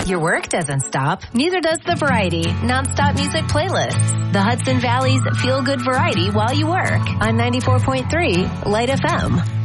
Your work doesn't stop. Neither does the Variety nonstop music playlist. The Hudson Valley's feel-good variety while you work on 94.3 Light FM.